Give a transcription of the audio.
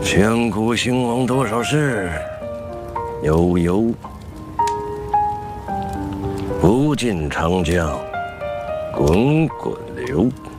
千古兴亡多少事，悠悠。不尽长江滚滚流。